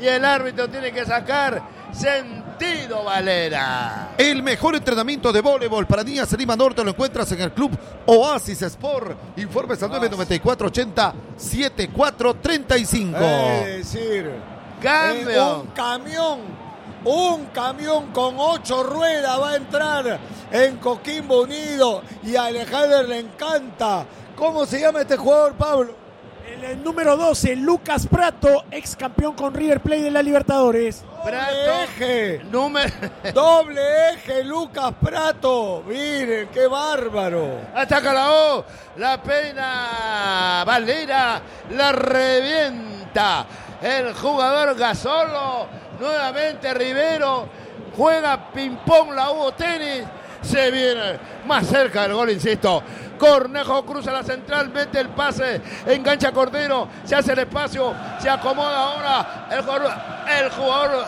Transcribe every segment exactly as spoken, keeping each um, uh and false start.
y el árbitro tiene que sacar sentido Valera. El mejor entrenamiento de voleibol para niñas en Lima Norte lo encuentras en el Club Oasis Sport. Informes al nueve nueve cuatro ochenta setenta y cuatro treinta y cinco. Es decir, Cambio. Eh, un camión, un camión con ocho ruedas va a entrar en Coquimbo Unido y a Alejandro le encanta. ¿Cómo se llama este jugador, Pablo? El, el número doce, Lucas Prato, ex campeón con River Plate de la Libertadores. Prato, Doble eje, número... doble eje, Lucas Prato. Miren, qué bárbaro. Ataca la O, la pena Valera, la revienta el jugador Gasolo, nuevamente Rivero, juega ping-pong la Hugo Tenis, se viene más cerca del gol, insisto. Cornejo cruza la central, mete el pase, engancha Cordero, se hace el espacio, se acomoda ahora el jugador, el jugador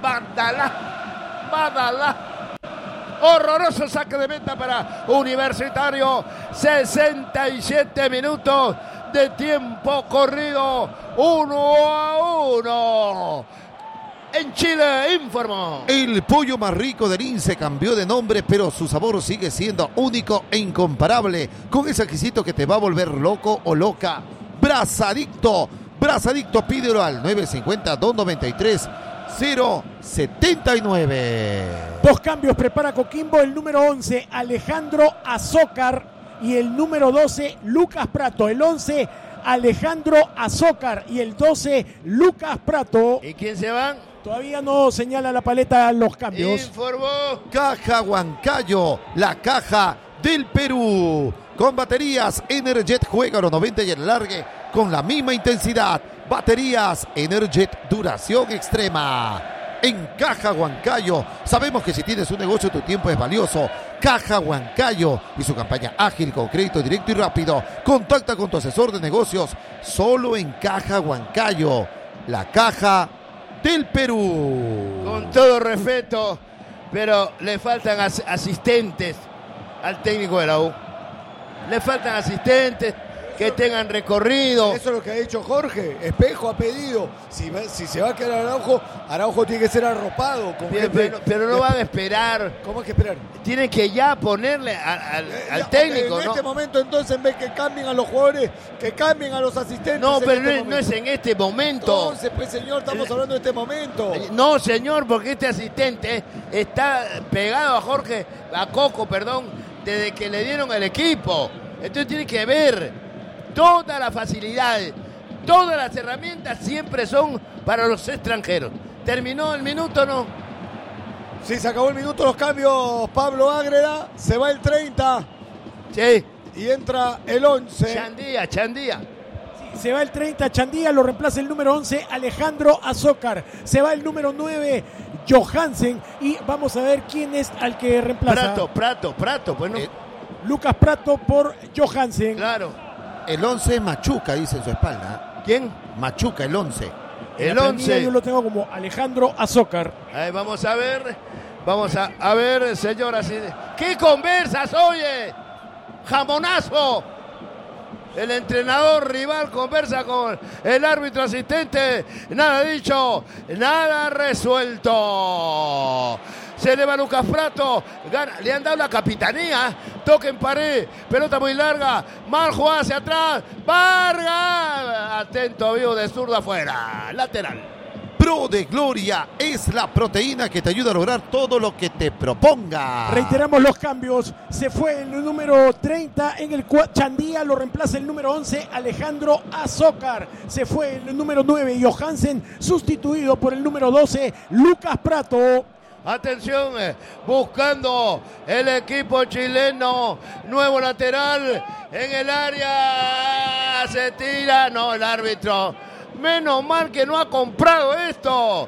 Badalá, Badalá. Horroroso saque de meta para Universitario, sesenta y siete minutos de tiempo corrido, uno a uno. En Chile, informó. El pollo más rico del I N S E cambió de nombre, pero su sabor sigue siendo único e incomparable, con ese exquisito que te va a volver loco o loca. Brazadicto, Brazadicto, pídelo al nueve cinco cero, dos nueve tres, cero siete nueve. Dos cambios prepara Coquimbo, el número once, Alejandro Azócar, y el número doce, Lucas Prato. El once, Alejandro Azócar, y el doce, Lucas Prato. ¿Y quién se van? Todavía no señala la paleta los cambios. Informó. Caja Huancayo, la caja del Perú. Con baterías Energet, juega a los noventa y el largue con la misma intensidad. Baterías Energet, duración extrema. En Caja Huancayo, sabemos que si tienes un negocio tu tiempo es valioso. Caja Huancayo y su campaña ágil con crédito directo y rápido. Contacta con tu asesor de negocios solo en Caja Huancayo, la caja del Perú. Con todo respeto, pero le faltan as- asistentes al técnico de la U. Le faltan asistentes que tengan recorrido. Eso es lo que ha dicho Jorge. Espejo ha pedido. Si, va, si se va a quedar Araujo, Araujo tiene que ser arropado. Con Pero, gente- pero- pero no van a esperar. ¿Cómo hay que esperar? Tienen que ya ponerle a- al, Eh, al ya, técnico, en ¿no? este momento, entonces, en vez que cambien a los jugadores, que cambien a los asistentes. No, en pero este no, es- no es momento. en este momento. Entonces, pues, señor, estamos Eh, hablando de este momento. No, señor, porque este asistente está pegado a Jorge, a Coco, perdón, desde que le dieron el equipo. Entonces tiene que ver todas las facilidades, todas las herramientas siempre son para los extranjeros. ¿Terminó el minuto o no? Sí, se acabó el minuto, los cambios. Pablo Ágreda, se va el treinta Sí. y entra el once. Chandía, Chandía. Se va el treinta, Chandía, lo reemplaza el número once, Alejandro Azócar. Se va el número nueve, Johansen. Y vamos a ver quién es al que reemplaza. Prato, Prato, Prato, pues no. Eh, Lucas Prato por Johansen. Claro. El once Machuca, dice en su espalda. ¿Quién? Machuca, el once. El La planilla once. Yo lo tengo como Alejandro Azócar. Ahí vamos a ver, vamos a, a ver, señoras y... ¿Qué conversas, oye? Jamonazo. El entrenador rival conversa con el árbitro asistente. Nada dicho, nada resuelto. Se eleva Lucas Prato, gana, le han dado la capitanía, toque en pared, pelota muy larga, mal jugada hacia atrás, Vargas, atento, vivo de zurda afuera, lateral. Pro de Gloria es la proteína que te ayuda a lograr todo lo que te proponga. Reiteramos los cambios. Se fue el número treinta en el cua- Chandía, lo reemplaza el número once, Alejandro Azócar. Se fue el número nueve, Johansen, sustituido por el número doce, Lucas Prato. Atención, eh, buscando el equipo chileno, nuevo lateral en el área, se tira, no, el árbitro, menos mal que no ha comprado esto.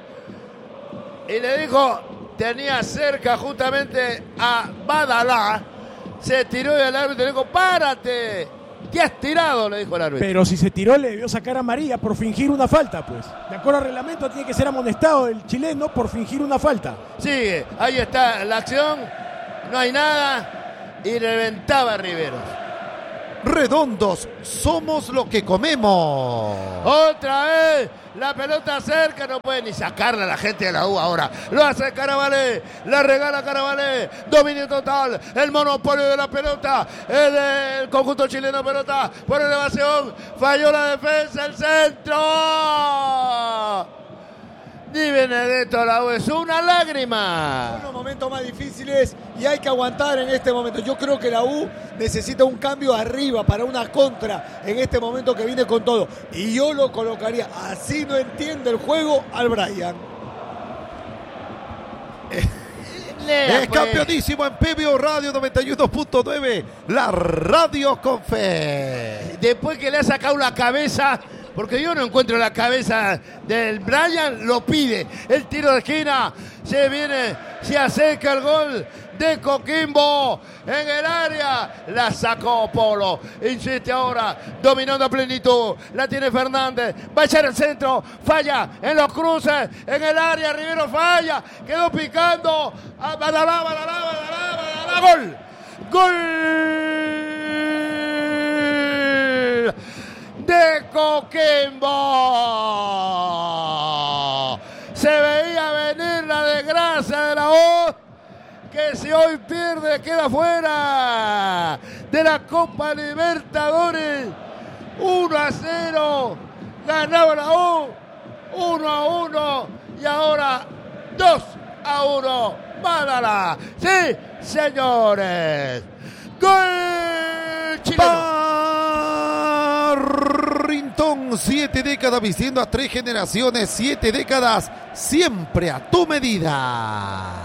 Y le dijo, tenía cerca justamente a Badalá, se tiró y el árbitro le dijo, párate, te has tirado, le dijo el árbitro. Pero si se tiró le debió sacar a María por fingir una falta, pues. De acuerdo al reglamento tiene que ser amonestado el chileno por fingir una falta. Sigue, ahí está la acción, no hay nada y reventaba a Riveros. redondos, somos lo que comemos. Otra vez, la pelota cerca, no puede ni sacarla la gente de la U ahora. Lo hace Carabalé, la regala Carabalé, dominio total, el monopolio de la pelota, el, el conjunto chileno pelota por elevación, falló la defensa, el centro. Di Benedetto, la U es una lágrima. Son los momentos más difíciles y hay que aguantar en este momento. Yo creo que la U necesita un cambio arriba para una contra en este momento que viene con todo. Y yo lo colocaría, así no entiende el juego, al Brian. Lea, es pues. Campeonísimo en P B O Radio noventa y uno punto nueve, la radio con fe. Después que le ha sacado la cabeza, porque yo no encuentro la cabeza del Brian, lo pide. El tiro de esquina, se viene, se acerca el gol de Coquimbo en el área. La sacó Polo, insiste ahora, dominando a plenitud. La tiene Fernández, va a echar el centro, falla en los cruces, en el área, Rivero falla, quedó picando. A Badalá, Badalá, Badalá, Badalá, gol. Gol de Coquimbo. Se veía venir la desgracia de la U, que si hoy pierde queda fuera de la Copa Libertadores. uno a cero ganaba la U, uno a uno y ahora dos a uno. Badalá, sí señores, gol chileno. Barrington, siete décadas vistiendo a tres generaciones, siete décadas siempre a tu medida.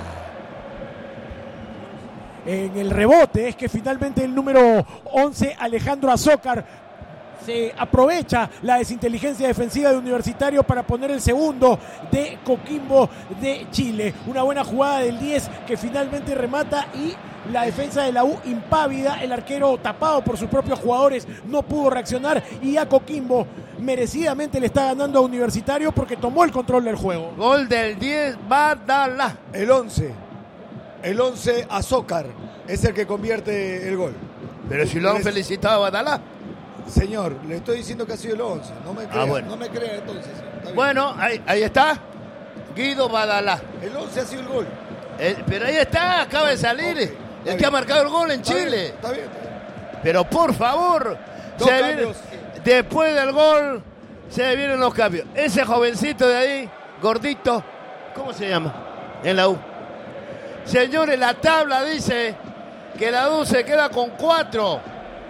En el rebote es que finalmente el número once, Alejandro Azócar, se aprovecha la desinteligencia defensiva de Universitario para poner el segundo de Coquimbo de Chile. Una buena jugada del diez que finalmente remata y la defensa de la U impávida, el arquero tapado por sus propios jugadores no pudo reaccionar y a Coquimbo merecidamente le está ganando a Universitario porque tomó el control del juego. Gol del diez, Badalá. El once, el once Azócar es el que convierte el gol. Pero si lo han felicitado a Badalá. Señor, le estoy diciendo que ha sido el once, no me crea, ah, bueno. no me crea entonces. Bueno, ahí, ahí está, Guido Badalá. El once ha sido el gol. Eh, pero ahí está, acaba de salir, okay, el que bien. ha marcado el gol en está Chile. Bien, está bien, está bien. Pero por favor, Dos se cambios. Viene, después del gol, se vienen los cambios. Ese jovencito de ahí, gordito, ¿cómo se llama? En la U. Señores, la tabla dice que la U se queda con cuatro.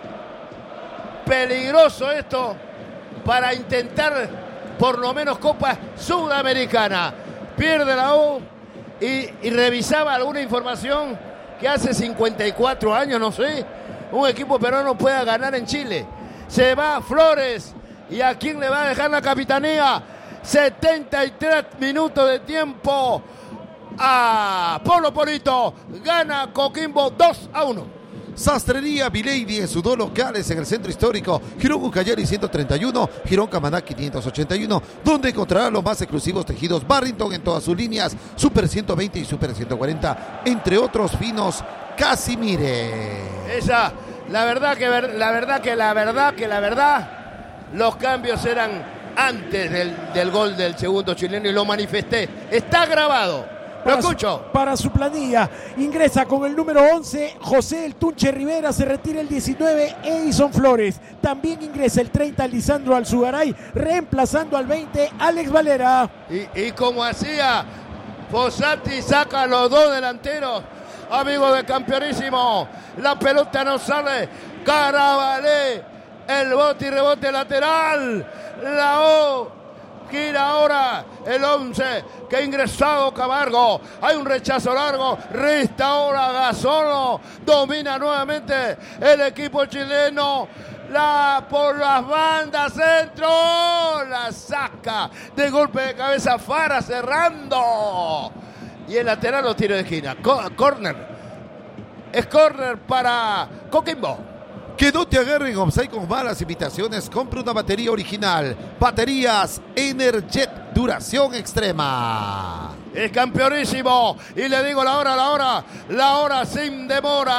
Peligroso esto para intentar por lo menos Copa Sudamericana. Pierde la U y, y revisaba alguna información que hace cincuenta y cuatro años, no sé, un equipo peruano pueda ganar en Chile. Se va Flores y ¿a quién le va a dejar la capitanía? setenta y tres minutos de tiempo a Polo Polito. Gana Coquimbo dos a uno. Sastrería Vilady en sus dos locales en el centro histórico, Girón Ucayali ciento treinta y uno, Girón Camaná quinientos ochenta y uno, donde encontrará los más exclusivos tejidos Barrington en todas sus líneas, Super ciento veinte y Super ciento cuarenta, entre otros finos Casimire. Esa, la verdad que la verdad que la verdad que la verdad, los cambios eran antes del, del gol del segundo chileno y lo manifesté. Está grabado. Lo escucho. Su, para su planilla ingresa con el número once José El Tunche Rivera, se retira el diecinueve Edison Flores, también ingresa el treinta Lisandro Alzugaray, reemplazando al veinte Alex Valera. Y, y como hacía Fossati, saca a los dos delanteros, amigo de Campeonísimo, la pelota no sale, Carabalé, el bote y rebote lateral, la O. Gira ahora el once que ha ingresado Camargo. Hay un rechazo largo. Resta ahora Gasolo. Domina nuevamente el equipo chileno. La por las bandas. Centro. La saca de golpe de cabeza Fara cerrando. Y el lateral lo tira de esquina. Corner. Es corner para Coquimbo. Que no te agarren offside con malas invitaciones. Compra una batería original. Baterías Energet, duración extrema. es campeonísimo. Y le digo la hora, la hora, la hora sin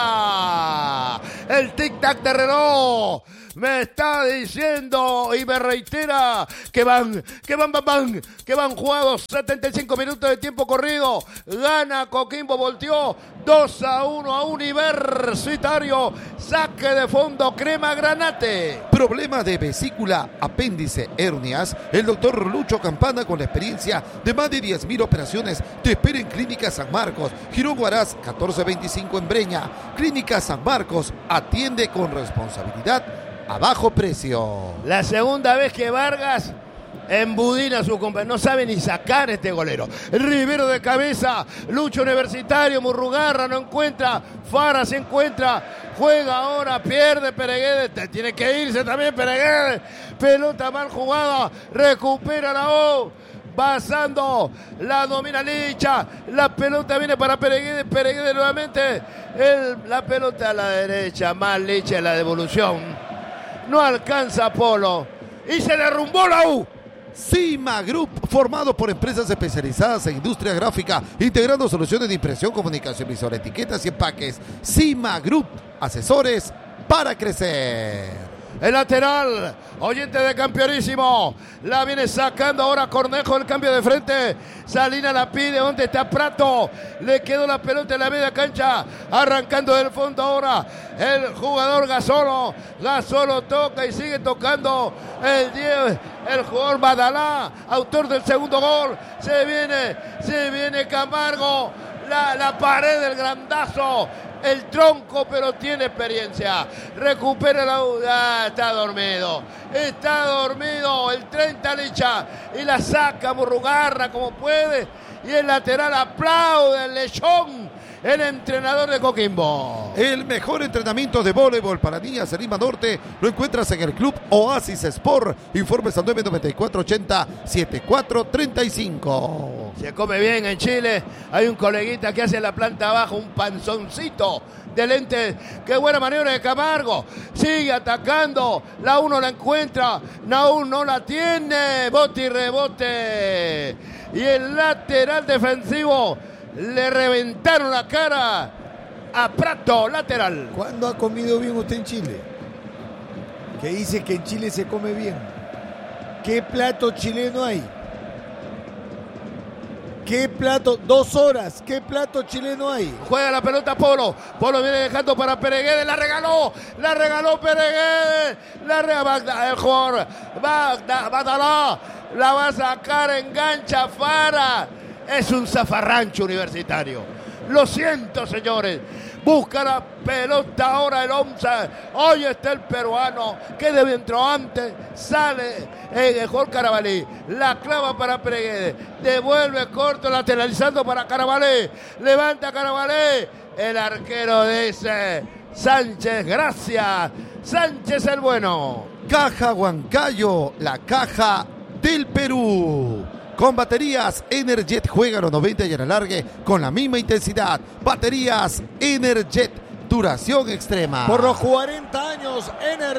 demora. El tic-tac de reloj me está diciendo y me reitera que van, que van, van, van, que van jugados setenta y cinco minutos de tiempo corrido. Gana Coquimbo, volteó dos a uno a Universitario. Saque de fondo, Crema Granate. Problema de vesícula, apéndice, hernias. El doctor Lucho Campana, con la experiencia de más de diez mil operaciones, te espera en Clínica San Marcos, Girón Huaraz, catorce veinticinco en Breña. Clínica San Marcos atiende con responsabilidad a bajo precio. La segunda vez que Vargas embudina a su compañero, no sabe ni sacar este golero. Rivero de cabeza, Lucho Universitario, Murrugarra no encuentra, Fara se encuentra, juega ahora, pierde Pereguede, tiene que irse también Pereguede, pelota mal jugada, recupera la O. Pasando, la domina Licha, la pelota viene para Pereguede, Pereguede nuevamente, el, la pelota a la derecha, más Licha en la devolución, no alcanza Polo, y se derrumbó la U. Cima Group, formado por empresas especializadas en industria gráfica, integrando soluciones de impresión, comunicación visual, etiquetas y empaques. Cima Group, asesores para crecer. El lateral, oyente de campeonísimo, la viene sacando ahora Cornejo, el cambio de frente, Salina la pide, ¿dónde está Prato? Le quedó la pelota en la media cancha, arrancando del fondo ahora el jugador Gasolo, Gasolo toca y sigue tocando el diez, el jugador Badalá, autor del segundo gol, se viene, se viene Camargo, la, la pared del grandazo, el tronco, pero tiene experiencia. Recupera la... Ah, está dormido. Está dormido el treinta Licha. Y la saca Murrugarra como puede. Y el lateral aplaude el lechón, el entrenador de Coquimbo. El mejor entrenamiento de voleibol para niñas en Lima Norte lo encuentras en el Club Oasis Sport. Informes al nueve nueve cuatro ochenta setenta y cuatro treinta y cinco. Se come bien en Chile. Hay un coleguita que hace la planta abajo un panzoncito de lente. Qué buena maniobra de Camargo. Sigue atacando. La uno la encuentra. Naúl no la tiene. Bote y rebote. Y el lateral defensivo le reventaron la cara a Prato, lateral. ¿Cuándo ha comido bien usted en Chile? Que dice que en Chile se come bien. ¿Qué plato chileno hay? ¿Qué plato? Dos horas. ¿Qué plato chileno hay? Juega la pelota Polo. Polo viene dejando para Pereguede. La regaló. La regaló Pereguede. La regaló el jugador. Badalá. La va a sacar. Engancha Fara. Es un zafarrancho Universitario. Lo siento, señores. Busca la pelota ahora el Omsa. Hoy está el peruano que de entró antes. Sale el Jorge Carabalí. La clava para Pereguede. Devuelve corto, lateralizando para Carabalí. Levanta Carabalí. El arquero dice Sánchez, gracias. Sánchez el bueno. Caja Huancayo, la caja del Perú. Con baterías Energet, juega los noventa y alargue con la misma intensidad. Baterías Energet, duración extrema. Por los cuarenta años,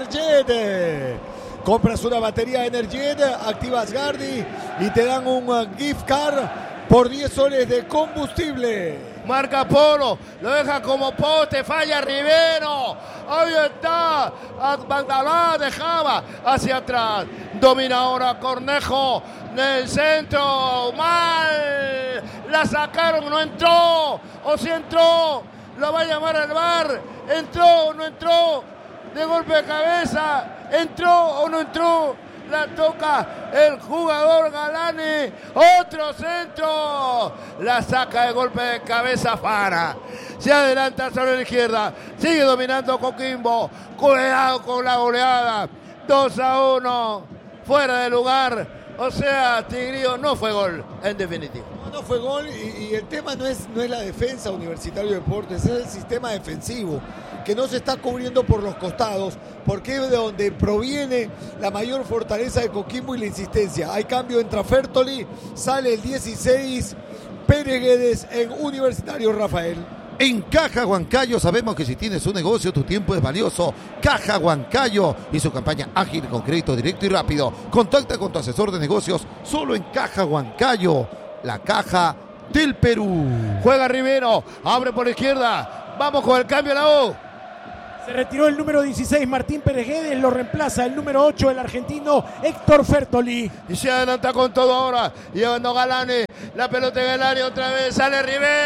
Energet. Compras una batería Energet, activas Gardi y te dan un gift card por diez soles de combustible. Marca Polo, lo deja como poste, falla Rivero. Ahí está, Badalá dejaba hacia atrás. Domina ahora Cornejo, del centro, mal. La sacaron, no entró, o si entró, lo va a llamar al V A R. Entró o no entró, de golpe de cabeza, entró o no entró. La toca el jugador Galani. Otro centro. La saca de golpe de cabeza Fara. Se adelanta sobre la izquierda. Sigue dominando Coquimbo. Cuidado con la goleada. dos a uno. Fuera de lugar. O sea, Tigrillo, no fue gol, en definitiva. No, no fue gol y, y el tema no es, no es la defensa Universitario de Deportes, es el sistema defensivo que no se está cubriendo por los costados, porque es de donde proviene la mayor fortaleza de Coquimbo y la insistencia. Hay cambio, entra Fertoli, sale el dieciséis, Pereguedes en Universitario, Rafael. En Caja Huancayo sabemos que si tienes un negocio, tu tiempo es valioso. Caja Huancayo y su campaña ágil con crédito directo y rápido. Contacta con tu asesor de negocios solo en Caja Huancayo, la caja del Perú. Juega Rivero, abre por la izquierda. Vamos con el cambio la U. Se retiró el número dieciséis, Martín Pérez Guedes, lo reemplaza el número ocho, el argentino Héctor Fertoli. Y se adelanta con todo ahora, llevando Galani, la pelota en el área otra vez, sale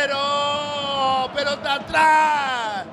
Rivero, pelota atrás.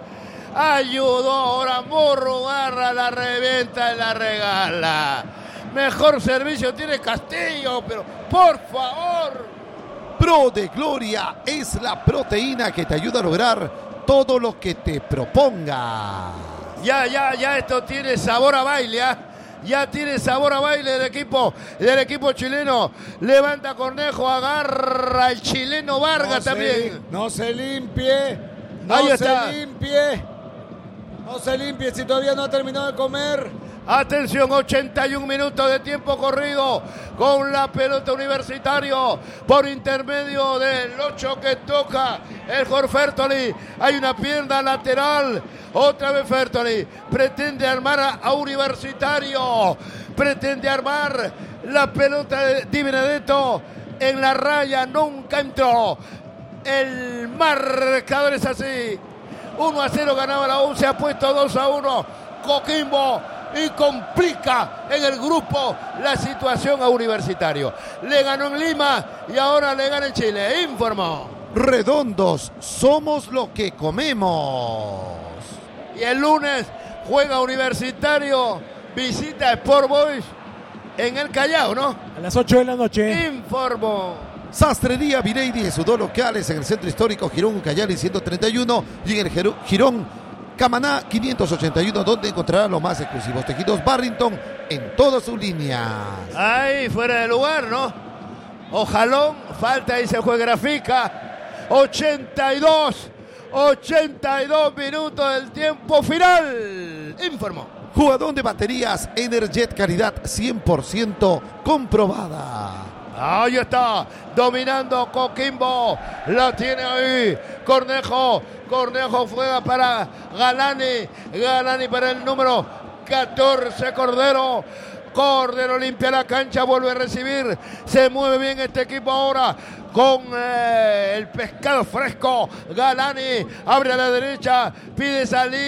Ayudó ahora Murrugarra, la revienta y la regala. Mejor servicio tiene Castillo, pero por favor. Pro de Gloria es la proteína que te ayuda a lograr todo lo que te proponga. Ya, ya, ya esto tiene sabor a baile, ¿eh? Ya tiene sabor a baile del equipo, del equipo chileno. Levanta Cornejo, agarra el chileno Vargas no también. Se, no se limpie, no Ahí se está. limpie, no se limpie si todavía no ha terminado de comer. Atención, ochenta y un minutos de tiempo corrido con la pelota Universitario por intermedio del ocho que toca el Jorge Fertoli. Hay una pierna lateral, otra vez Fertoli pretende armar a, a Universitario, pretende armar la pelota de Di Benedetto en la raya, nunca entró. El marcador es así, uno a cero ganaba la U, se ha puesto dos a uno Coquimbo y complica en el grupo la situación a Universitario. Le ganó en Lima y ahora le gana en Chile. Informó. Redondos, somos lo que comemos. Y el lunes juega Universitario, visita a Sport Boys en el Callao, ¿no? A las ocho de la noche. Informó. Sastrería Vireidi y sus dos locales en el centro histórico Girón Ucayali ciento treinta y uno y en el Girón Camaná quinientos ochenta y uno, donde encontrará los más exclusivos tejidos Barrington en todas sus líneas. Ahí fuera de lugar, ¿no? Ojalón, falta y se juega grafica. ochenta y dos, ochenta y dos minutos del tiempo final. Informó. Jugador de baterías Energet, calidad cien por ciento comprobada. Ahí está, dominando Coquimbo, la tiene ahí, Cornejo, Cornejo juega para Galani, Galani para el número catorce, Cordero, Cordero limpia la cancha, vuelve a recibir, se mueve bien este equipo ahora con eh, el pescado fresco, Galani, abre a la derecha, pide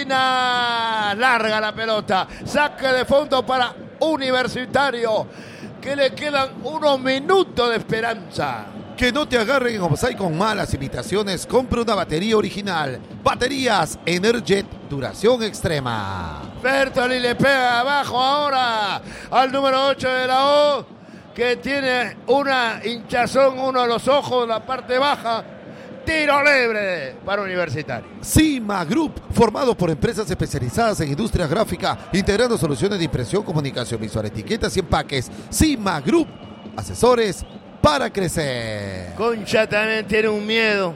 Salina, larga la pelota, saque de fondo para Universitario, que le quedan unos minutos de esperanza. Que no te agarren en offside con malas imitaciones. Compra una batería original. Baterías Energet, duración extrema. Fertoli le pega abajo ahora al número ocho de la O, que tiene una hinchazón, uno de los ojos, la parte baja. Tiro libre para Universitario. Cima Group, formado por empresas especializadas en industria gráfica, integrando soluciones de impresión, comunicación visual, etiquetas y empaques. Cima Group, asesores para crecer. Concha también tiene un miedo.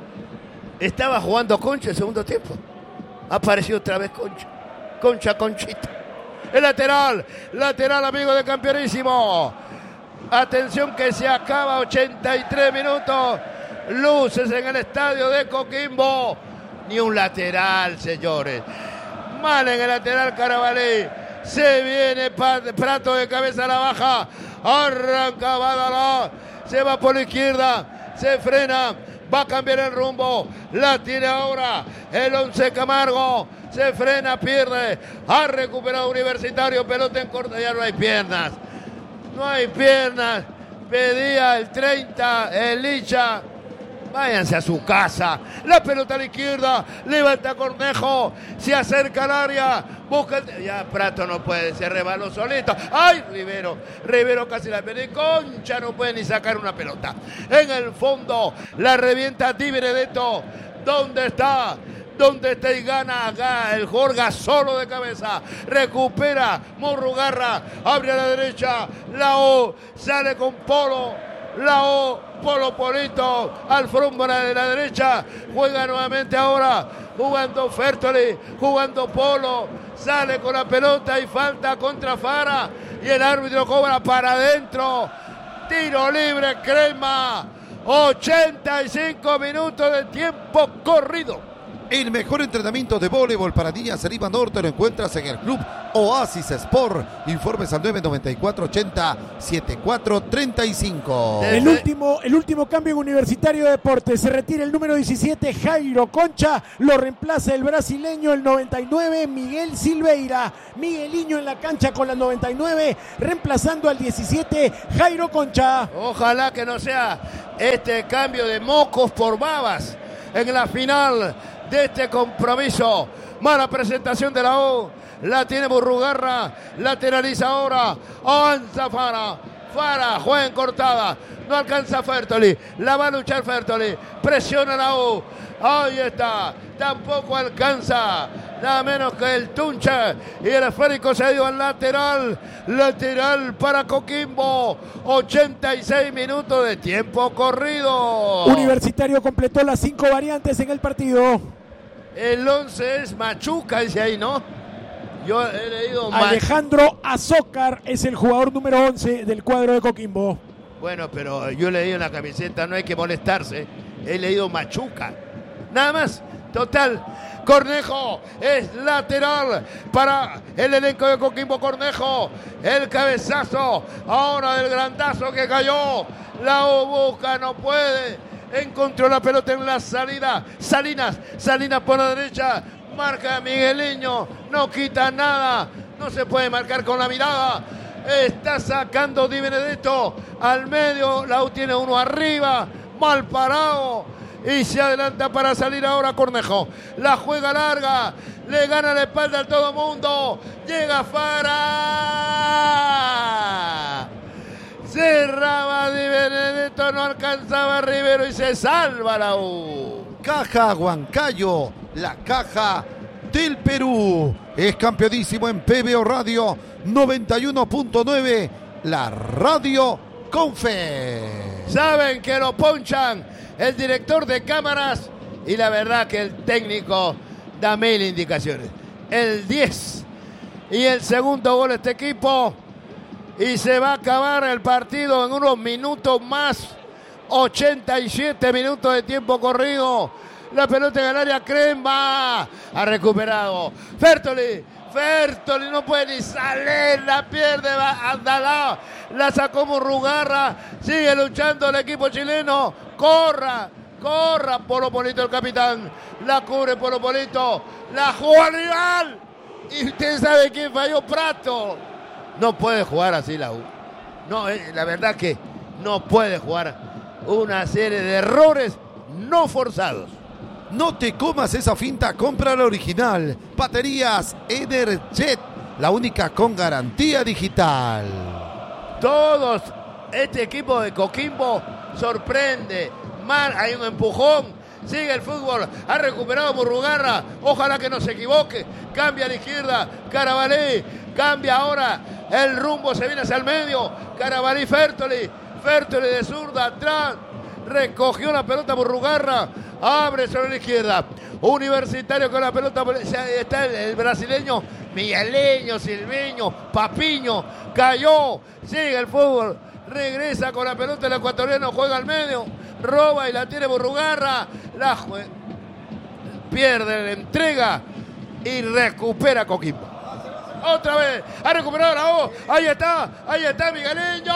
Estaba jugando Concha el segundo tiempo. Apareció otra vez Concha. Concha, Conchita. El lateral, lateral amigo de Campeonísimo. Atención que se acaba, ochenta y tres minutos. Luces en el estadio de Coquimbo. Ni un lateral, señores. Mal en el lateral Carabalí. Se viene Prato de cabeza a la baja. Arranca Badalá. Se va por la izquierda. Se frena. Va a cambiar el rumbo. La tiene ahora el once Camargo. Se frena, pierde. Ha recuperado Universitario. Pelota en corta. Ya no hay piernas. No hay piernas. Pedía el treinta. El Licha. Váyanse a su casa. La pelota a la izquierda. Levanta Cornejo. Se acerca al área. Busca el... Ya Prato no puede. Se rebaló solito. ¡Ay! Rivero. Rivero casi la pierde. Concha no puede ni sacar una pelota. En el fondo. La revienta Di Benedetto. ¿Dónde está? ¿Dónde está y gana acá el Jorga solo de cabeza? Recupera Murrugarra. Abre a la derecha. La O. Sale con Polo. La O, Polo Polito, al frúmbara de la derecha, juega nuevamente ahora, jugando Fertoli, jugando Polo, sale con la pelota y falta contra Fara, y el árbitro cobra para adentro, tiro libre Crema, ochenta y cinco minutos de tiempo corrido. El mejor entrenamiento de voleibol para niñas en Lima Norte lo encuentras en el Club Oasis Sport. Informes al nueve noventa y cuatro ochenta setenta y cuatro treinta y cinco. El último, el último cambio en Universitario de Deportes. Se retira el número diecisiete, Jairo Concha. Lo reemplaza el brasileño, el noventa y nueve, Miguel Silveira. Migueliño en la cancha con la noventa y nueve, reemplazando al diecisiete, Jairo Concha. Ojalá que no sea este cambio de mocos por babas en la final de este compromiso. Mala presentación de la U. La tiene Burrugarra. Lateraliza ahora. Avanza Fara. Fara juega en cortada. No alcanza Fertoli. La va a luchar Fertoli. Presiona la U. Ahí está. Tampoco alcanza. Nada menos que el Tunche. Y el esférico se ha ido al lateral. Lateral para Coquimbo. ochenta y seis minutos de tiempo corrido. Universitario completó las cinco variantes en el partido. El once es Machuca, dice ahí, ¿no? Yo he leído Mach... Alejandro Azócar es el jugador número once del cuadro de Coquimbo. Bueno, pero yo he leído en la camiseta, no hay que molestarse. He leído Machuca. Nada más. Total. Cornejo es lateral para el elenco de Coquimbo. Cornejo, el cabezazo ahora del grandazo que cayó. La U busca, no puede. Encontró la pelota en la salida. Salinas, Salinas por la derecha. Marca a Migueliño. No quita nada. No se puede marcar con la mirada. Está sacando Di Benedetto al medio. La U tiene uno arriba. Mal parado. Y se adelanta para salir ahora Cornejo. La juega larga. Le gana la espalda a todo mundo. Llega Fara. Cerraba Di Benedetto, no alcanzaba Rivero y se salva la U. Caja Huancayo, la caja del Perú. Es campeonísimo en P B O Radio noventa y uno punto nueve, la radio con fe. Saben que lo ponchan el director de cámaras y la verdad que el técnico da mil indicaciones. El diez y el segundo gol de este equipo. Y se va a acabar el partido en unos minutos más. ochenta y siete minutos de tiempo corrido. La pelota en el área. Crema ha recuperado. Fertoli. Fertoli no puede ni salir. La pierde. Va Andalá. La sacó Murrugarra. Sigue luchando el equipo chileno. Corra. Corra. Polo Polito el capitán. La cubre Polo Polito. La jugó al rival. Y usted sabe quién falló. Prato. No puede jugar así la U. No, eh, la verdad que no puede jugar una serie de errores no forzados. No te comas esa finta, compra la original. Baterías Energet, la única con garantía digital. Todos, este equipo de Coquimbo sorprende. Mar, hay un empujón. Sigue el fútbol, ha recuperado Murrugarra. Ojalá que no se equivoque. Cambia a la izquierda, Carabalí. Cambia ahora el rumbo, se viene hacia el medio. Carabalí, Fertoli. Fertoli de zurda, atrás. Recogió la pelota Murrugarra. Abre sobre la izquierda. Universitario con la pelota. Está el, el brasileño Migueleño, Silviño, Papiño. Cayó. Sigue el fútbol. Regresa con la pelota el ecuatoriano. Juega al medio. Roba y la tiene Murrugarra. La jue... pierde, la entrega. Y recupera Coquimbo. Otra vez, ha recuperado la O. Ahí está, ahí está Migueleño.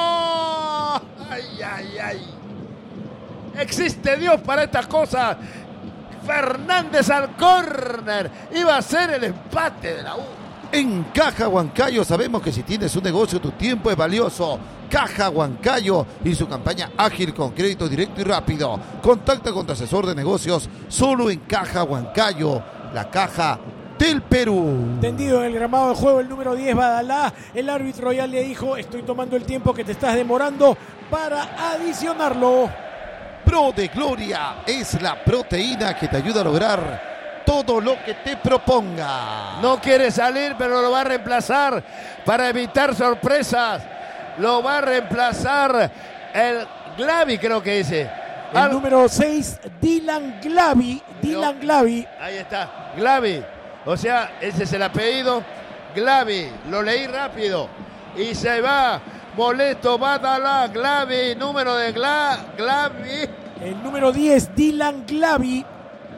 Ay, ay, ay. Existe Dios para estas cosas. Fernández al córner. Iba a ser el empate de la U. En Caja Huancayo sabemos que si tienes un negocio, tu tiempo es valioso. Caja Huancayo y su campaña ágil con crédito directo y rápido. Contacta con tu asesor de negocios solo en Caja Huancayo, la caja del Perú. Tendido en el gramado de juego el número diez, Badalá. El árbitro ya le dijo: estoy tomando el tiempo que te estás demorando para adicionarlo. Pro de Gloria es la proteína que te ayuda a lograr todo lo que te proponga. No quiere salir, pero lo va a reemplazar para evitar sorpresas. Lo va a reemplazar el Glavi, creo que dice. El Al... número seis, Dylan Glavi. Dylan Glavi. Ahí está, Glavi. O sea, ese es el apellido. Glavi. Lo leí rápido. Y se va. Molesto, Badalá, Glavi. Número de Gla... Glavi. El número diez, Dylan Glavi.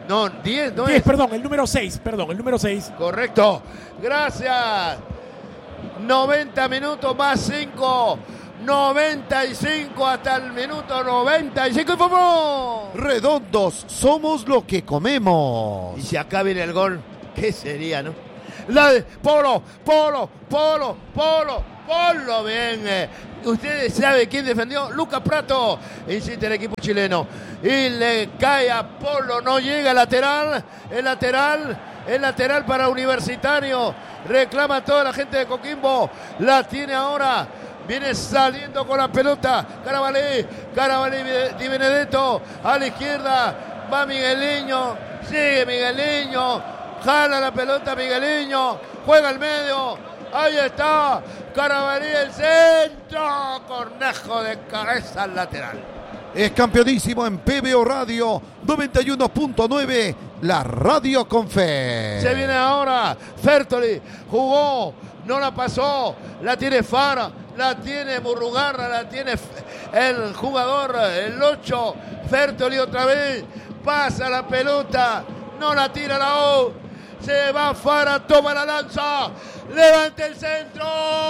No, diez, no diez, es. perdón, el número seis, perdón, el número seis. Correcto. Gracias. noventa minutos más cinco. noventa y cinco hasta el minuto noventa y cinco. Y ¡fútbol! Redondos, somos lo que comemos. Y si acá viene el gol, ¿qué sería, no? La de Polo, Polo, Polo, Polo, Polo, bien. eh. Ustedes saben quién defendió. Lucas Prato, insiste el equipo chileno. Y le cae a Polo, no llega el lateral. El lateral, el lateral para Universitario. Reclama toda la gente de Coquimbo. La tiene ahora. Viene saliendo con la pelota. Carabalí, Carabalí Di Benedetto. A la izquierda va Migueliño. Sigue Migueliño. Jala la pelota Migueliño. Juega al medio. Ahí está. Carabalí el centro. Cornejo de cabeza al lateral. Es campeonísimo en P B O Radio noventa y uno punto nueve, la radio con fe. Se viene ahora Fertoli, jugó, no la pasó, la tiene Fara, la tiene Murrugarra, la tiene el jugador, el ocho, Fertoli otra vez, pasa la pelota, no la tira la O, se va Fara, toma la lanza, levanta el centro,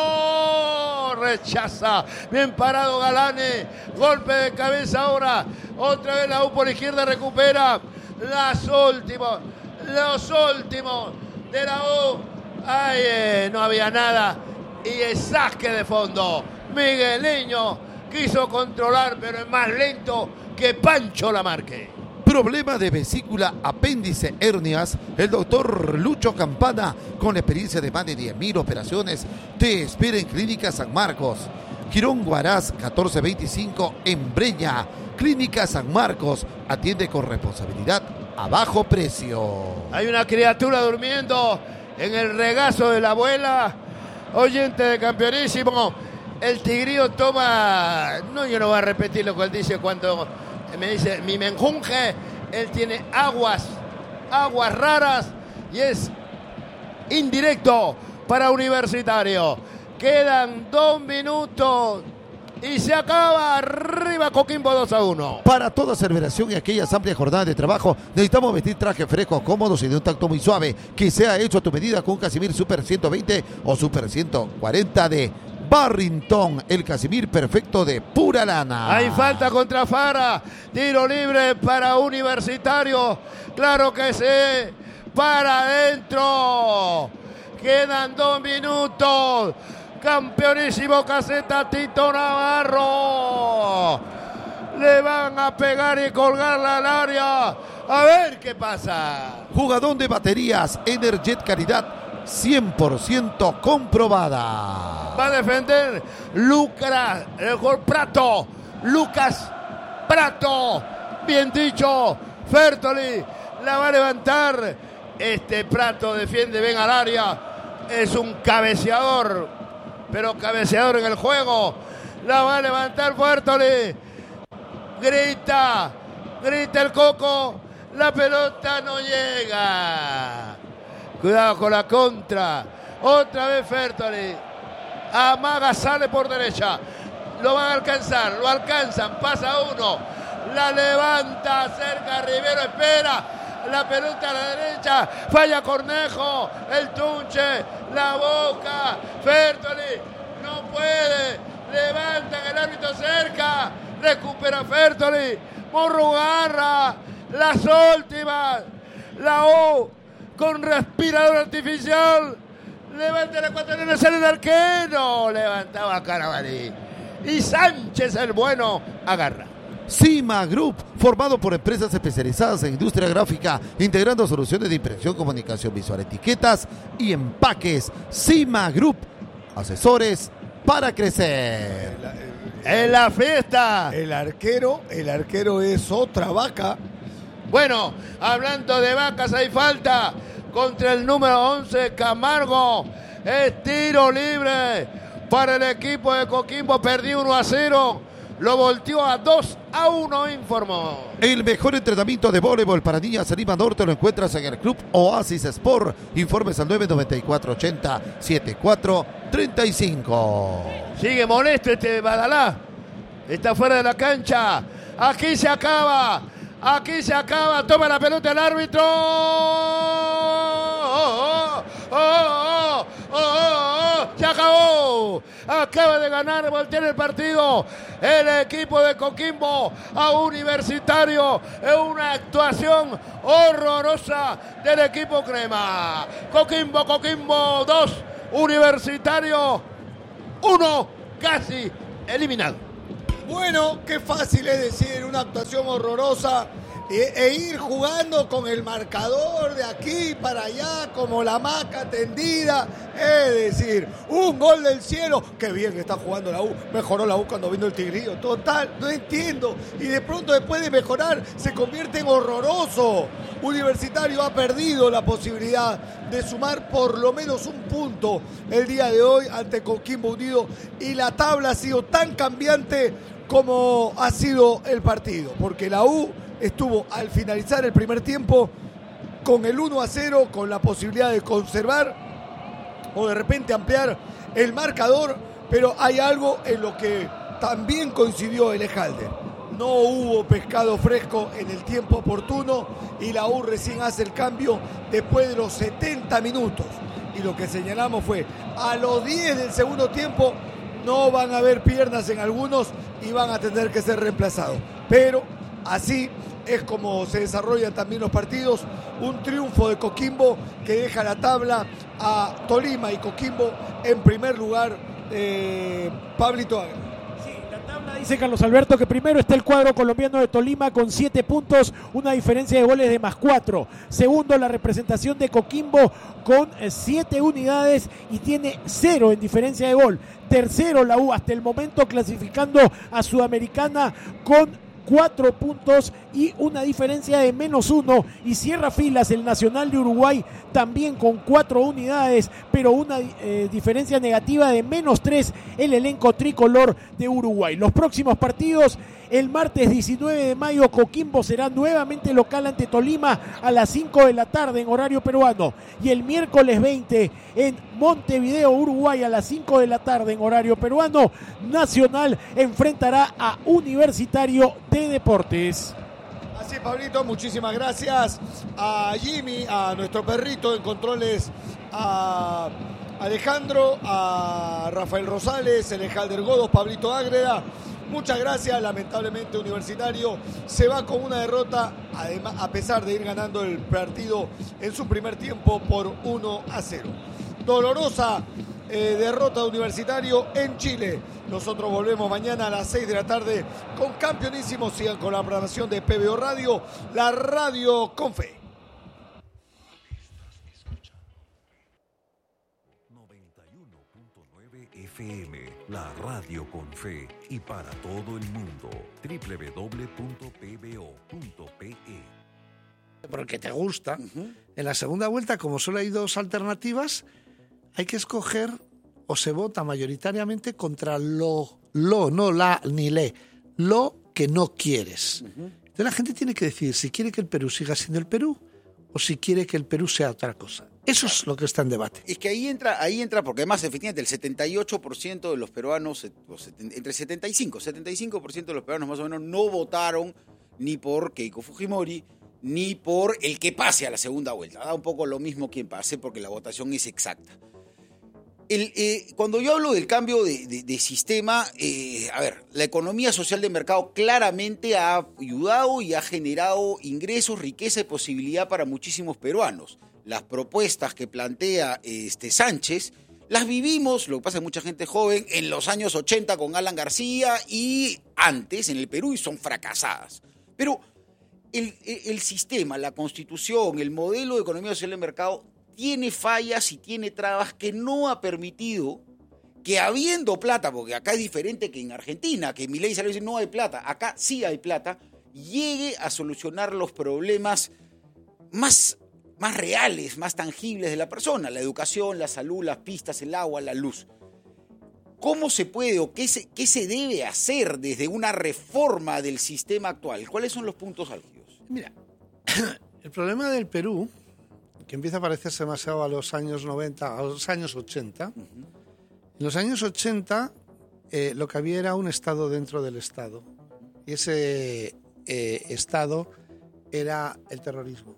rechaza, bien parado Galane, golpe de cabeza ahora, otra vez la U por la izquierda recupera, las últimos, los últimos de la U, ay, eh, no había nada, y el saque de fondo, Migueliño quiso controlar, pero es más lento que Pancho Lamarque. Problema de vesícula, apéndice, hernias. El doctor Lucho Campana, con la experiencia de más de diez mil operaciones, te espera en Clínica San Marcos. Quirón Huaraz, catorce veinticinco, en Breña. Clínica San Marcos, atiende con responsabilidad a bajo precio. Hay una criatura durmiendo en el regazo de la abuela. Oyente de Campeonísimo. El tigrillo toma... No, yo no voy a repetir lo que él dice cuando... Me dice, mi menjunje, él tiene aguas, aguas raras y es indirecto para Universitario. Quedan dos minutos y se acaba. Arriba Coquimbo dos a uno. Para toda celebración y aquellas amplias jornadas de trabajo, necesitamos vestir trajes frescos, cómodos y de un tacto muy suave, que sea hecho a tu medida con un Casimir Super ciento veinte o Super ciento cuarenta de Barrington, el Casimir perfecto de pura lana. Hay falta contra Fara, tiro libre para Universitario, claro que sí, para adentro, quedan dos minutos, Campeonísimo Caseta Tito Navarro, le van a pegar y colgarla al área, a ver qué pasa. Jugador de baterías, Energet Calidad, cien por ciento comprobada. Va a defender Lucas, el gol Prato, Lucas Prato, bien dicho, Fertoli la va a levantar, este Prato defiende bien al área, es un cabeceador, pero cabeceador en el juego, la va a levantar Fertoli, grita, grita el Coco, la pelota no llega. Cuidado con la contra. Otra vez Fertoli. Amaga, sale por derecha. Lo van a alcanzar. Lo alcanzan. Pasa uno. La levanta. Cerca Rivero. Espera. La pelota a la derecha. Falla Cornejo. El Tunche. La Boca. Fertoli. No puede. Levantan el árbitro cerca. Recupera Fertoli. Murrugarra. Las últimas. La U. Con respirador artificial, levanta la ecuatoriana, sale el arquero, levantaba Carabalí. Y Sánchez el bueno agarra. Cima Group, formado por empresas especializadas en industria gráfica, integrando soluciones de impresión, comunicación visual, etiquetas y empaques. Cima Group, asesores para crecer. En la fiesta. El arquero, el arquero es otra vaca. Bueno, hablando de vacas, hay falta contra el número once, Camargo. Es tiro libre para el equipo de Coquimbo. Perdió uno a cero. Lo volteó a dos a uno, informó. El mejor entrenamiento de voleibol para niñas en Lima Norte lo encuentras en el Club Oasis Sport. Informes al nueve nueve cuatro ochenta setenta y cuatro treinta y cinco. Sigue molesto este Badalá. Está fuera de la cancha. Aquí se acaba. Aquí se acaba, toma la pelota el árbitro. Oh, oh, oh, oh, oh, oh, se acabó. Acaba de ganar, voltear el partido el equipo de Coquimbo a Universitario. Es una actuación horrorosa del equipo crema. Coquimbo, Coquimbo dos, Universitario uno, casi eliminado. Bueno, qué fácil es decir una actuación horrorosa e, e ir jugando con el marcador de aquí para allá como la hamaca tendida. Es decir, un gol del cielo. Qué bien que está jugando la U. Mejoró la U cuando vino el Tigrillo. Total, no entiendo. Y de pronto después de mejorar se convierte en horroroso. Universitario ha perdido la posibilidad de sumar por lo menos un punto el día de hoy ante Coquimbo Unido. Y la tabla ha sido tan cambiante como ha sido el partido. Porque la U estuvo al finalizar el primer tiempo con el uno a cero, con la posibilidad de conservar o de repente ampliar el marcador, pero hay algo en lo que también coincidió el Ejalder. No hubo pescado fresco en el tiempo oportuno y la U recién hace el cambio después de los setenta minutos. Y lo que señalamos fue, a los diez del segundo tiempo no van a haber piernas en algunos y van a tener que ser reemplazados. Pero así es como se desarrollan también los partidos. Un triunfo de Coquimbo que deja la tabla a Tolima y Coquimbo en primer lugar. eh, Pablito Águila. Sí, la tabla dice Carlos Alberto que primero está el cuadro colombiano de Tolima con siete puntos, una diferencia de goles de más cuatro. Segundo, la representación de Coquimbo con siete unidades y tiene cero en diferencia de gol. Tercero, la U hasta el momento clasificando a Sudamericana con cuatro puntos y una diferencia de menos uno, y cierra filas el Nacional de Uruguay también con cuatro unidades, pero una eh, diferencia negativa de menos tres el elenco tricolor de Uruguay. Los próximos partidos: el martes diecinueve de mayo Coquimbo será nuevamente local ante Tolima a las cinco de la tarde en horario peruano, y el miércoles veinte en Montevideo, Uruguay, a las cinco de la tarde en horario peruano, Nacional enfrentará a Universitario de Deportes. Así es, Pablito, muchísimas gracias a Jimmy, a nuestro perrito en controles, a Alejandro, a Rafael Rosales, el Ejalder Godos, Pablito Ágreda. Muchas gracias. Lamentablemente Universitario se va con una derrota, además, a pesar de ir ganando el partido en su primer tiempo por uno a cero. Dolorosa eh, derrota de Universitario en Chile. Nosotros volvemos mañana a las seis de la tarde con Campeonísimo. Sigan con la programación de P B O Radio, la radio con fe. noventa y uno punto nueve F M, la radio con fe, y para todo el mundo, doble u doble u doble u punto p b o punto p e. Porque te gusta. Uh-huh. En la segunda vuelta, como solo hay dos alternativas, hay que escoger, o se vota mayoritariamente contra lo, lo, no la ni le, lo que no quieres. Uh-huh. Entonces la gente tiene que decidir si quiere que el Perú siga siendo el Perú o si quiere que el Perú sea otra cosa. Eso es lo que está en debate. Es que ahí entra, ahí entra, porque además efectivamente el setenta y ocho por ciento de los peruanos, entre setenta y cinco, setenta y cinco por ciento de los peruanos más o menos no votaron ni por Keiko Fujimori ni por el que pase a la segunda vuelta. Da un poco lo mismo quien pase porque la votación es exacta. El, eh, cuando yo hablo del cambio de, de, de sistema, eh, a ver, la economía social de mercado claramente ha ayudado y ha generado ingresos, riqueza y posibilidad para muchísimos peruanos. Las propuestas que plantea este Sánchez las vivimos, lo que pasa es que mucha gente joven, en los años ochenta con Alan García y antes en el Perú, y son fracasadas. Pero el, el sistema, la constitución, el modelo de economía social de mercado tiene fallas y tiene trabas que no ha permitido que, habiendo plata, porque acá es diferente que en Argentina, que Milei salió y dice no hay plata, acá sí hay plata, llegue a solucionar los problemas más, más reales, más tangibles de la persona: la educación, la salud, las pistas, el agua, la luz. ¿Cómo se puede o qué se, qué se debe hacer desde una reforma del sistema actual? ¿Cuáles son los puntos álgidos? Mira, el problema del Perú, que empieza a parecerse demasiado a los años noventa, a los años ochenta. Uh-huh. En los años ochenta eh, lo que había era un Estado dentro del Estado. Y ese eh, Estado era el terrorismo.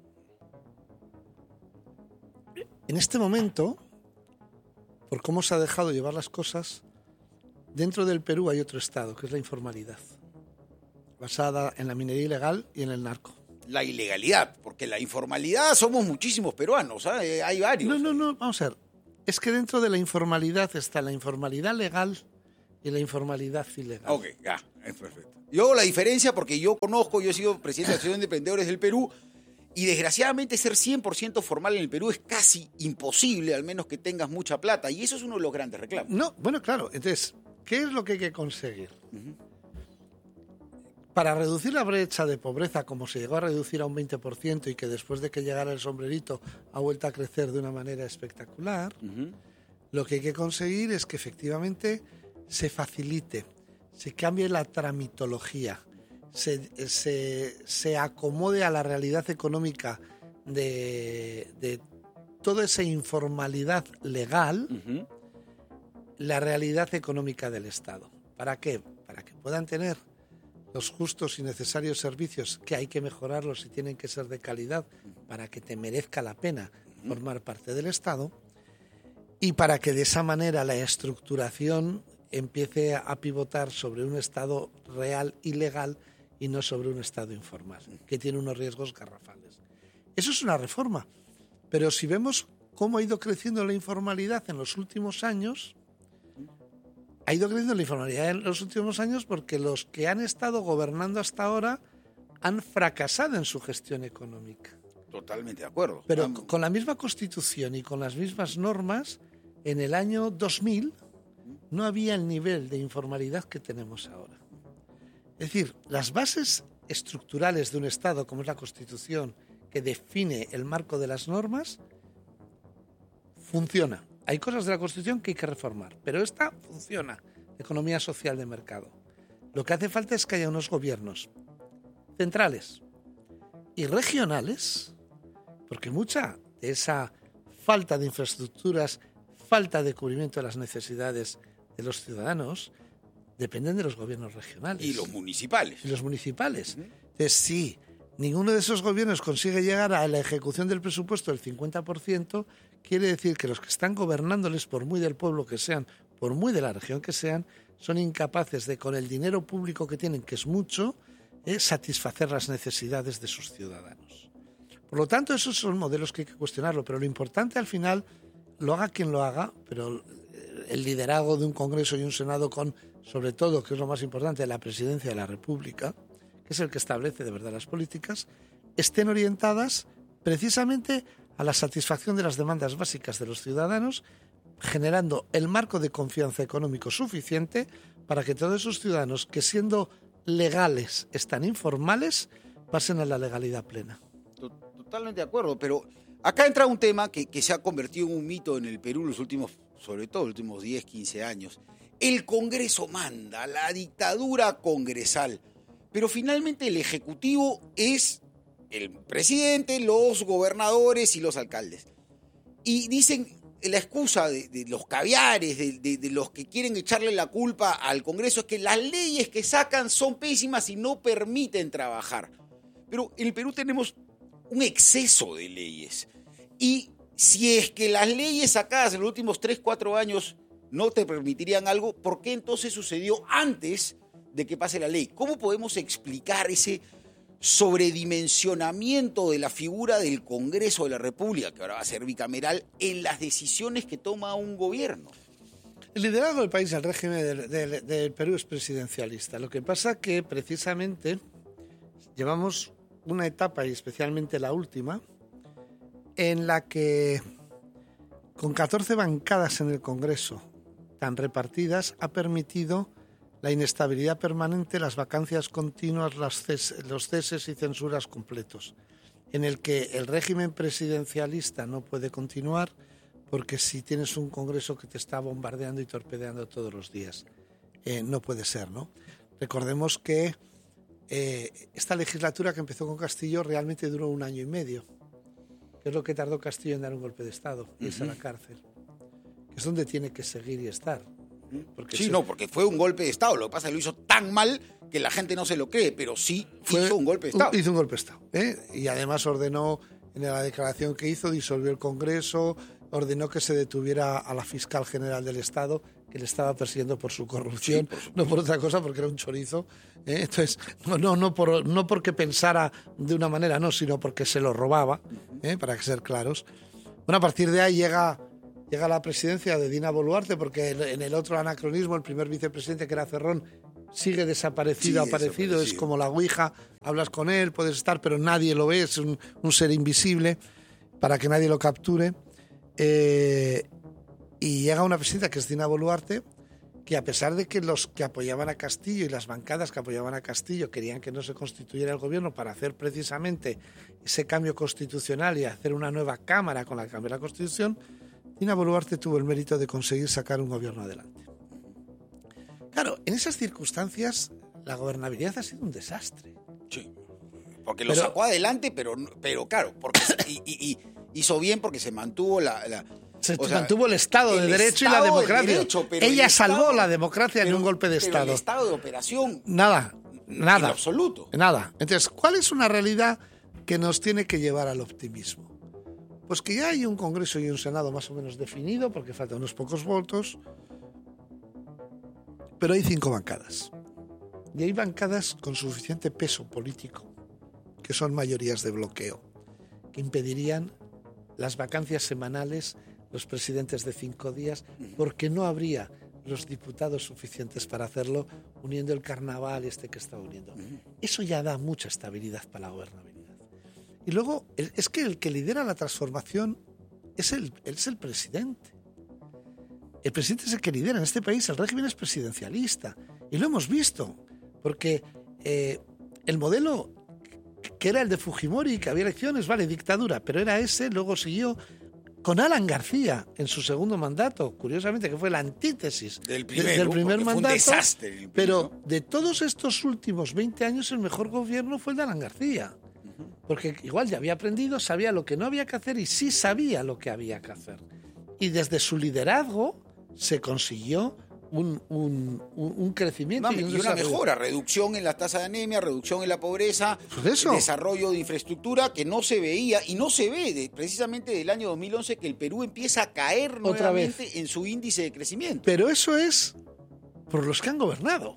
En este momento, por cómo se ha dejado llevar las cosas, dentro del Perú hay otro estado, que es la informalidad, basada en la minería ilegal y en el narco. La ilegalidad, porque la informalidad somos muchísimos peruanos, ¿eh? Hay varios. No, no, no, vamos a ver. Es que dentro de la informalidad está la informalidad legal y la informalidad ilegal. Ok, ya, es perfecto. Yo hago la diferencia porque yo conozco, yo he sido presidente de la Asociación de Emprendedores del Perú y desgraciadamente ser cien por ciento formal en el Perú es casi imposible, al menos que tengas mucha plata, y eso es uno de los grandes reclamos. No, bueno, claro. Entonces, ¿qué es lo que hay que conseguir? Uh-huh. Para reducir la brecha de pobreza, como se llegó a reducir a un veinte por ciento y que después de que llegara el sombrerito ha vuelto a crecer de una manera espectacular, uh-huh. lo que hay que conseguir es que efectivamente se facilite, se cambie la tramitología, se, se, se acomode a la realidad económica de, de toda esa informalidad legal, uh-huh. la realidad económica del Estado. ¿Para qué? Para que puedan tener los justos y necesarios servicios, que hay que mejorarlos y tienen que ser de calidad para que te merezca la pena formar parte del Estado, y para que de esa manera la estructuración empiece a pivotar sobre un Estado real y legal y no sobre un Estado informal, que tiene unos riesgos garrafales. Eso es una reforma, pero si vemos cómo ha ido creciendo la informalidad en los últimos años, ha ido creciendo la informalidad en los últimos años porque los que han estado gobernando hasta ahora han fracasado en su gestión económica. Totalmente de acuerdo. Pero Vamos. con la misma Constitución y con las mismas normas, en el año dos mil no había el nivel de informalidad que tenemos ahora. Es decir, las bases estructurales de un Estado, como es la Constitución, que define el marco de las normas, funciona. Hay cosas de la Constitución que hay que reformar, pero esta funciona, economía social de mercado. Lo que hace falta es que haya unos gobiernos centrales y regionales, porque mucha de esa falta de infraestructuras, falta de cubrimiento de las necesidades de los ciudadanos, dependen de los gobiernos regionales. Y los municipales. Y los municipales. Uh-huh. Entonces, si ninguno de esos gobiernos consigue llegar a la ejecución del presupuesto del cincuenta por ciento, quiere decir que los que están gobernándoles, por muy del pueblo que sean, por muy de la región que sean, son incapaces de, con el dinero público que tienen, que es mucho, eh, satisfacer las necesidades de sus ciudadanos. Por lo tanto, esos son modelos que hay que cuestionarlo, pero lo importante al final, lo haga quien lo haga, pero el liderazgo de un Congreso y un Senado con, sobre todo, que es lo más importante, la Presidencia de la República, que es el que establece de verdad las políticas, estén orientadas precisamente a la satisfacción de las demandas básicas de los ciudadanos, generando el marco de confianza económico suficiente para que todos esos ciudadanos que siendo legales están informales pasen a la legalidad plena. Totalmente de acuerdo, pero acá entra un tema que, que se ha convertido en un mito en el Perú los últimos, sobre todo los últimos diez, quince años. El Congreso manda, la dictadura congresal, pero finalmente el Ejecutivo es el presidente, los gobernadores y los alcaldes. Y dicen la excusa de, de los caviares, de, de, de los que quieren echarle la culpa al Congreso, es que las leyes que sacan son pésimas y no permiten trabajar. Pero en el Perú tenemos un exceso de leyes. Y si es que las leyes sacadas en los últimos tres, cuatro años no te permitirían algo, ¿por qué entonces sucedió antes de que pase la ley? ¿Cómo podemos explicar ese sobredimensionamiento de la figura del Congreso de la República, que ahora va a ser bicameral, en las decisiones que toma un gobierno? El liderazgo del país, el régimen del, del, del Perú es presidencialista. Lo que pasa que precisamente llevamos una etapa, y especialmente la última, en la que con catorce bancadas en el Congreso tan repartidas ha permitido la inestabilidad permanente, las vacancias continuas, las ces, los ceses y censuras completos, en el que el régimen presidencialista no puede continuar porque si tienes un Congreso que te está bombardeando y torpedeando todos los días, eh, no puede ser, ¿no? Recordemos que eh, esta legislatura que empezó con Castillo realmente duró un año y medio, que es lo que tardó Castillo en dar un golpe de Estado y irse uh-huh. a la cárcel, que es donde tiene que seguir y estar. Porque Sí, se- no, porque fue un golpe de Estado. Lo que pasa es que lo hizo tan mal que la gente no se lo cree, pero sí fue hizo un golpe de Estado. Hizo un golpe de Estado. ¿eh? Y además ordenó, en la declaración que hizo, disolvió el Congreso, ordenó que se detuviera a la fiscal general del Estado, que le estaba persiguiendo por su corrupción, Sí, por supuesto. no por otra cosa, porque era un chorizo. ¿eh? Entonces, no, no, no, por, no porque pensara de una manera, no, sino porque se lo robaba, ¿eh? para ser claros. Bueno, a partir de ahí llega, llega la presidencia de Dina Boluarte, porque en en el otro anacronismo, el primer vicepresidente, que era Cerrón, sigue desaparecido, Sigue aparecido, es desaparecido. como la ouija, hablas con él, puedes estar, pero nadie lo ve, es un, un ser invisible, para que nadie lo capture. Eh, y llega una presidenta que es Dina Boluarte, que a pesar de que los que apoyaban a Castillo y las bancadas que apoyaban a Castillo querían que no se constituyera el gobierno para hacer precisamente ese cambio constitucional y hacer una nueva Cámara con la que cambiar la Constitución, Dina Boluarte tuvo el mérito de conseguir sacar un gobierno adelante. Claro, en esas circunstancias la gobernabilidad ha sido un desastre. Sí. Porque lo Pero- sacó adelante, pero, pero claro, porque se- y, y- y hizo bien porque se mantuvo la... la- Se o sea, mantuvo el Estado de el Derecho y Estado la de democracia. Derecho, pero Ella el salvó Estado- la democracia en pero- un golpe de pero Estado. el estado de operación, Nada, en nada. lo absoluto. Nada. Entonces, ¿cuál es una realidad que nos tiene que llevar al optimismo? Pues que ya hay un Congreso y un Senado más o menos definido, porque faltan unos pocos votos, pero hay cinco bancadas. Y hay bancadas con suficiente peso político, que son mayorías de bloqueo, que impedirían las vacancias semanales, los presidentes de cinco días, porque no habría los diputados suficientes para hacerlo, uniendo el carnaval este que está uniendo. Eso ya da mucha estabilidad para la gobernabilidad. Y luego, el- es que el que lidera la transformación es el, es el presidente. El presidente es el que lidera en este país, el régimen es presidencialista. Y lo hemos visto, porque eh, el modelo que era el de Fujimori, que había elecciones, vale, dictadura, pero era ese, luego siguió con Alan García en su segundo mandato, curiosamente, que fue la antítesis Del de- primero, del primer porque fue un mandato. desastre el primero. Pero de todos estos últimos veinte años, el mejor gobierno fue el de Alan García. Porque igual ya había aprendido, sabía lo que no había que hacer y sí sabía lo que había que hacer. Y desde su liderazgo se consiguió un, un, un- un crecimiento Una, y un y una desarrollo. mejora, reducción en la tasa de anemia, reducción en la pobreza, Pues eso. desarrollo de infraestructura que no se veía y no se ve de- precisamente del año dos mil once que el Perú empieza a caer Otra nuevamente en su índice de crecimiento. Pero eso es por los que han gobernado.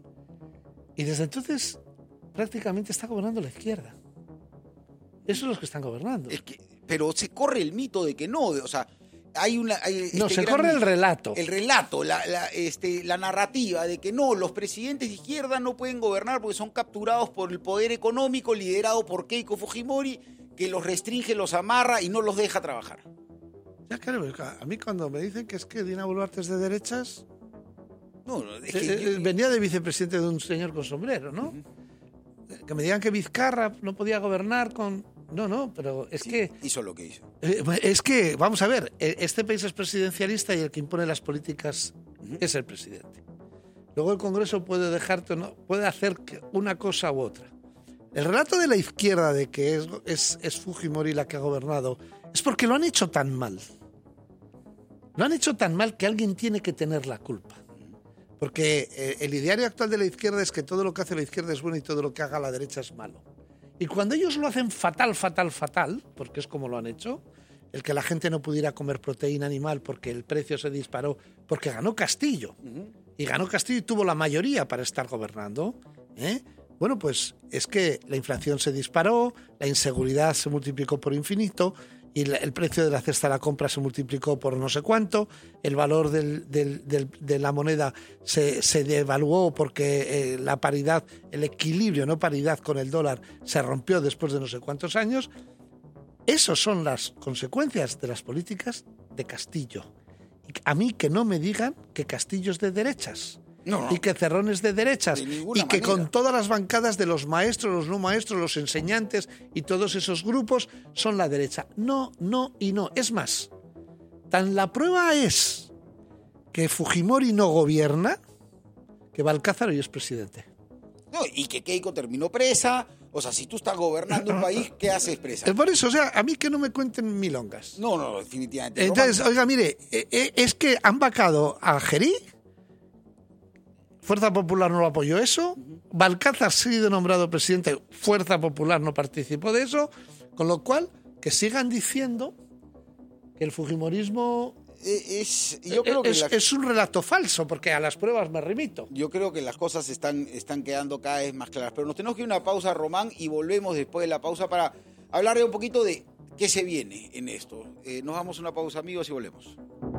Y desde entonces prácticamente está gobernando la izquierda. Esos son los que están gobernando. Es que- pero se corre el mito de que no, de- o sea, hay una... hay No, este se gran corre el mito. relato. El relato, la, la, este, la narrativa de que no, los presidentes de izquierda no pueden gobernar porque son capturados por el poder económico liderado por Keiko Fujimori, que los restringe, los amarra y no los deja trabajar. Ya, claro, a mí cuando me dicen que es que Dina Boluarte es de derechas, No, no, es eh, que eh, yo- venía de vicepresidente de un señor con sombrero, ¿no? Que me digan que Vizcarra no podía gobernar con... No, no, pero es sí, que... hizo lo que hizo. Eh, Es que, vamos a ver, eh, este país es presidencialista y el que impone las políticas es el presidente. Luego el Congreso puede dejarte o no, puede hacer que una cosa u otra. El relato de la izquierda de que es, es, es Fujimori la que ha gobernado es porque lo han hecho tan mal. Lo han hecho tan mal que alguien tiene que tener la culpa. Porque eh, el ideario actual de la izquierda es que todo lo que hace la izquierda es bueno y todo lo que haga la derecha es malo. Y cuando ellos lo hacen fatal, fatal, fatal, porque es como lo han hecho, el que la gente no pudiera comer proteína animal porque el precio se disparó, porque ganó Castillo. Y ganó Castillo y tuvo la mayoría para estar gobernando. ¿eh? Bueno, pues es que la inflación se disparó, la inseguridad se multiplicó por infinito y la- el precio de la cesta de la compra se multiplicó por no sé cuánto, el valor del- del- del- de la moneda se, se devaluó porque eh, la paridad, el equilibrio, no paridad con el dólar, se rompió después de no sé cuántos años. Esas son las consecuencias de las políticas de Castillo. Y a mí que no me digan que Castillo es de derechas. No, no. Y que Cerrón es de derechas. De ninguna Y que manera. con todas las bancadas de los maestros, los no maestros, los enseñantes y todos esos grupos son la derecha. No, no y no. Es más, tan la prueba es que Fujimori no gobierna que Balcázar hoy es presidente. No, y que Keiko terminó presa. O sea, si tú estás gobernando un país, ¿qué haces presa? Es por eso, o sea, a mí que no me cuenten milongas. No, no, definitivamente. Entonces, Román, oiga, mire, eh, eh, es que han vacado a Algerí Fuerza Popular no lo apoyó eso. Balcázar ha sido nombrado presidente. Fuerza Popular no participó de eso. Con lo cual, que sigan diciendo que el fujimorismo Es, yo creo que es, la- es un relato falso, porque a las pruebas me remito. Yo creo que las cosas están, están quedando cada vez más claras. Pero nos tenemos que ir a una pausa, Román, y volvemos después de la pausa para hablar de un poquito de qué se viene en esto. Eh, nos damos una pausa, amigos, y volvemos.